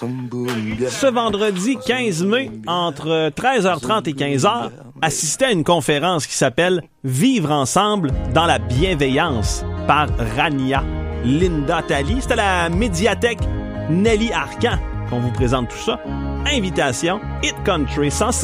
Ce vendredi 15 mai, entre 13h30 et 15h, assistez à une conférence qui s'appelle « Vivre ensemble dans la bienveillance » par Rania. Linda Talley, c'est à la médiathèque Nelly Arcan qu'on vous présente tout ça. Invitation Hit Country 106.